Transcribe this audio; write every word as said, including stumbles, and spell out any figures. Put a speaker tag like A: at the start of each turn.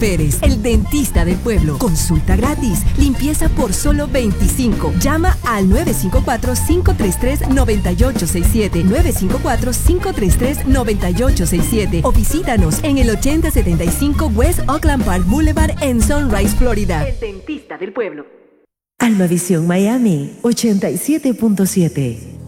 A: Pérez, el dentista del pueblo. Consulta gratis. Limpieza por solo veinticinco. Llama al nueve cinco cuatro, cinco tres tres, nueve ocho seis siete. nueve cinco cuatro, cinco tres tres, nueve ocho seis siete. O visítanos en el ochenta setenta y cinco West Oakland Park Boulevard en Sunrise, Florida. El dentista del pueblo.
B: Almavisión Miami ochenta y siete punto siete.